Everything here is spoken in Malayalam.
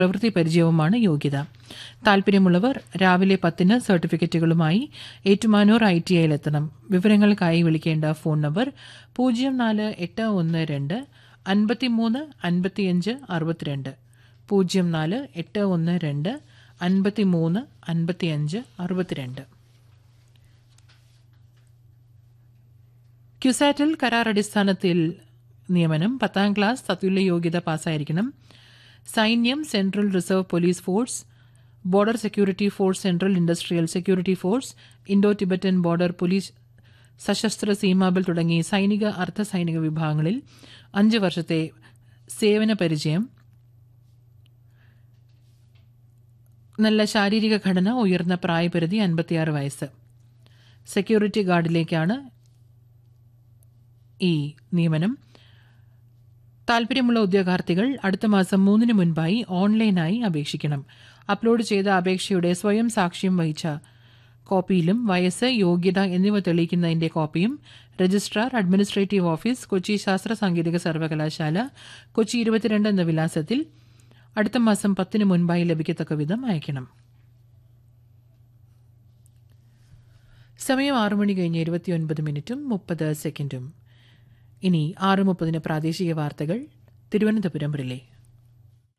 പ്രവൃത്തി പരിചയവുമാണ് യോഗ്യത. താൽപര്യമുള്ളവർ രാവിലെ 10-ന് സർട്ടിഫിക്കറ്റുകളുമായി ഏറ്റുമാനൂർ ITIയിലെത്തണം. വിവരങ്ങൾക്കായി വിളിക്കേണ്ട ഫോൺ നമ്പർ 04-812 53 55 62 04-812 53 55 62. ക്യുസാറ്റിൽ കരാർ അടിസ്ഥാനത്തിൽ നിയമനം. 10ാം ക്ലാസ് തത്തുല്യ യോഗ്യത പാസ്സായിരിക്കണം. സൈന്യം, central reserve police force, border security force, central industrial security force, Indo Tibetan border police, സശസ്ത്ര സീമാബൽ തുടങ്ങി സൈനിക, അർദ്ധ സൈനിക വിഭാഗങ്ങളിൽ 5 വർഷത്തെ സേവന പരിചയം, നല്ല ശാരീരിക ഘടന, ഉയർന്ന പ്രായപരിധി 56 വയസ്സ്. സെക്യൂരിറ്റി ഗാർഡിലേക്കാണ് ഈ നിയമനം. താൽപര്യമുള്ള ഉദ്യോഗാർത്ഥികൾ അടുത്ത മാസം 3-ന് മുൻപായി ഓൺലൈനായി അപേക്ഷിക്കണം. അപ്ലോഡ് ചെയ്ത അപേക്ഷയുടെ സ്വയം സാക്ഷ്യം വഹിച്ച കോപ്പിയിലും വയസ്സ്, യോഗ്യത എന്നിവ തെളിയിക്കുന്നതിന്റെ കോപ്പിയും രജിസ്ട്രാർ, അഡ്മിനിസ്ട്രേറ്റീവ് ഓഫീസ്, കൊച്ചി ശാസ്ത്ര സാങ്കേതിക സർവകലാശാല, കൊച്ചി 22 എന്ന വിലാസത്തിൽ അടുത്ത മാസം 10-ന് മുൻപായി ലഭിക്കത്തക്ക വിധം അയക്കണം. സമയം 6:29:29 ഇനി 6:30-ന് പ്രാദേശിക വാർത്തകൾ തിരുവനന്തപുരം റിലേ.